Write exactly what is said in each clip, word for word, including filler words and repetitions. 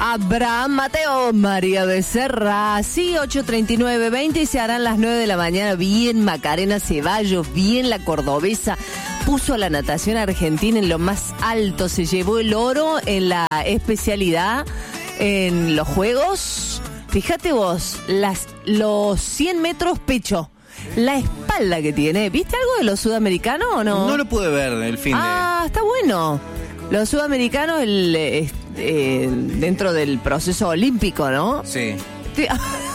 Abraham Mateo, María Becerra, sí, ocho treinta y nueve, veinte y se harán las nueve de la mañana. Bien Macarena Ceballos, bien la cordobesa, puso a la natación argentina en lo más alto, se llevó el oro en la especialidad en los Juegos. Fíjate vos, las, los cien metros pecho, la espalda que tiene. ¿Viste algo de los sudamericanos o no? No lo pude ver el fin de... Ah, está bueno. Los sudamericanos el, eh, eh, dentro del proceso olímpico, ¿no? Sí. Sí.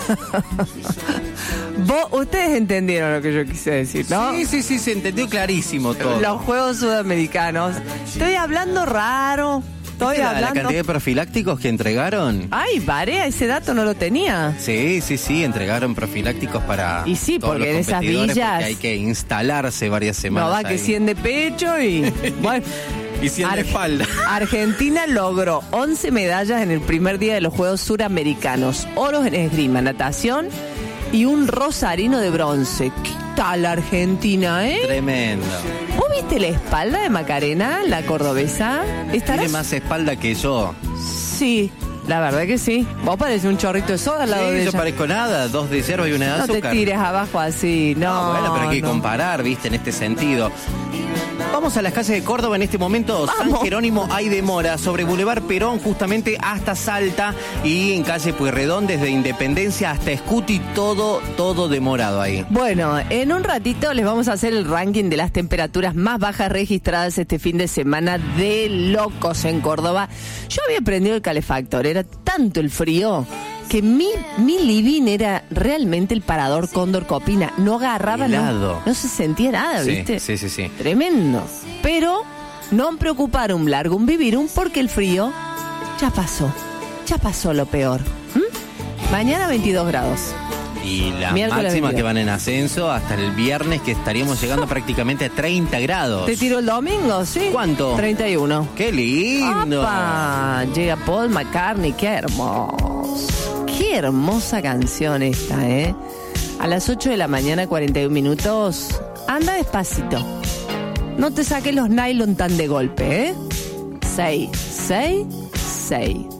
Vos, ustedes entendieron lo que yo quise decir, ¿no? Sí, sí, sí, se entendió clarísimo todo. Los Juegos Sudamericanos. Estoy hablando raro. Estoy la, hablando... la cantidad de profilácticos que entregaron. Ay, Varea, ese dato no lo tenía. Sí, sí, sí, entregaron profilácticos para y sí, todos porque los en esas competidores, villas porque hay que instalarse varias semanas. No va ahí. que cien de pecho y... bueno. Y cien de espalda. Argentina logró once medallas en el primer día de los Juegos Suramericanos. Oros en esgrima, natación y un rosarino de bronce. ¿Qué tal Argentina, eh? Tremendo. ¿Vos viste la espalda de Macarena, la cordobesa? ¿Estarás? Tiene más espalda que yo. Sí, la verdad que sí. Vos pareces un chorrito de soda al lado sí, de yo ella. parezco nada, dos de hierba y una de no azúcar. No te tires abajo así, no. No, bueno, pero hay que no. comparar, viste, en este sentido. Vamos a las calles de Córdoba en este momento. Vamos. San Jerónimo hay demora sobre Boulevard Perón justamente hasta Salta y en calle Pueyrredón desde Independencia hasta Escuti, todo, todo demorado ahí. Bueno, en un ratito les vamos a hacer el ranking de las temperaturas más bajas registradas este fin de semana de locos en Córdoba. Yo había prendido el calefactor, era tanto el frío que mi, mi living era realmente el parador Cóndor Copina. No agarraba nada. No se sentía nada, sí, ¿viste? Sí, sí, sí. Tremendo. Pero no preocuparon largo un vivirum porque el frío ya pasó. Ya pasó lo peor. ¿Mm? Mañana veintidós grados. Y las Miércoles máximas veintidós. que van en ascenso hasta el viernes que estaríamos llegando prácticamente a treinta grados. ¿Te tiro el domingo? Sí. ¿Cuánto? treinta y uno. ¡Qué lindo! ¡Opa! Llega Paul McCartney, qué hermoso. Qué hermosa canción esta, ¿eh? A las ocho de la mañana, cuarenta y un minutos. Anda despacito. No te saques los nylon tan de golpe, ¿eh? Seis, seis, seis.